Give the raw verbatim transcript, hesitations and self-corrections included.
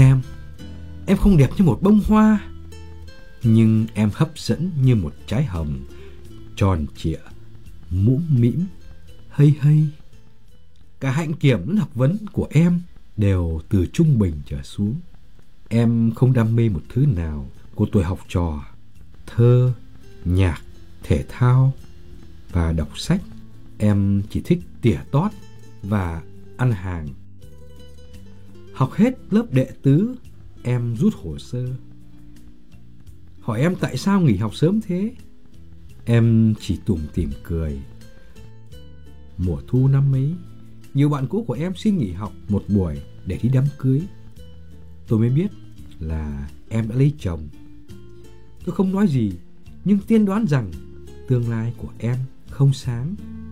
Em, em không đẹp như một bông hoa, nhưng em hấp dẫn như một trái hồng, tròn trịa, mũm mĩm, hây hây. Cả hạnh kiểm lẫn học vấn của em đều từ trung bình trở xuống. Em không đam mê một thứ nào của tuổi học trò: thơ, nhạc, thể thao và đọc sách. Em chỉ thích tỉa tót và ăn hàng. Học hết lớp đệ tứ, em rút hồ sơ. Hỏi em tại sao nghỉ học sớm thế, em chỉ tủm tỉm cười. Mùa thu năm ấy, nhiều bạn cũ của em xin nghỉ học một buổi để đi đám cưới. Tôi mới biết là em đã lấy chồng. Tôi không nói gì, nhưng tiên đoán rằng tương lai của em không sáng.